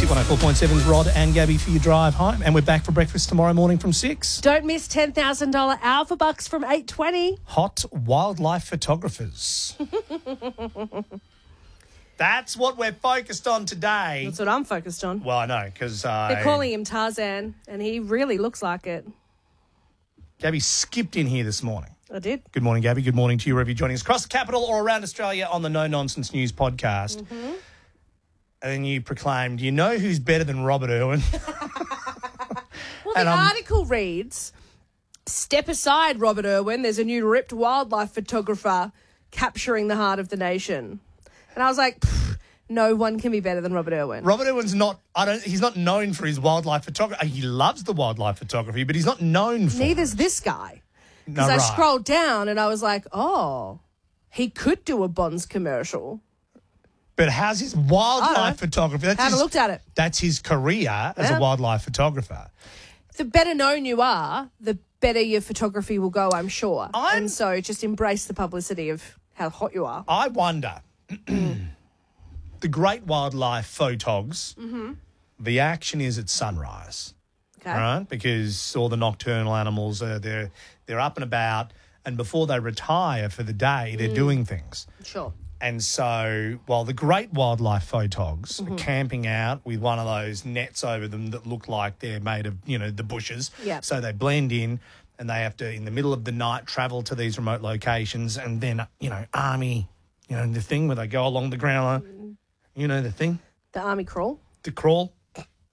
104.7's Rod and Gabby for your drive home. And we're back for breakfast tomorrow morning from 6. Don't miss $10,000 Alpha Bucks from 8:20. Hot wildlife photographers. That's what we're focused on today. That's what I'm focused on. Well, I know, because They're calling him Tarzan, and he really looks like it. Gabby skipped in here this morning. I did. Good morning, Gabby. Good morning to you, wherever you're joining us across the capital or around Australia on the No Nonsense News podcast. Mm-hmm. And then you proclaimed, you know who's better than Robert Irwin? Well, the article reads, step aside, Robert Irwin. There's a new ripped wildlife photographer capturing the heart of the nation. And I was like, no one can be better than Robert Irwin. Robert Irwin's not, he's not known for his wildlife photography. He loves the wildlife photography, but he's not known for Neither's it. this guy. No, Because I right. scrolled down and I was like, oh, he could do a Bonds commercial. But how's his wildlife photography? That's Haven't looked at it. That's his career as a wildlife photographer. The better known you are, the better your photography will go, I'm sure. And so just embrace the publicity of how hot you are. I wonder, the great wildlife photogs, the action is at sunrise, Okay. right? Because all the nocturnal animals, they're up and about, and before they retire for the day, they're doing things. Sure. And so while the great wildlife photogs are camping out with one of those nets over them that look like they're made of, the bushes. Yep. So they blend in and they have to, in the middle of the night, travel to these remote locations and then, army, the thing where they go along the ground, the thing, The army crawl. the crawl.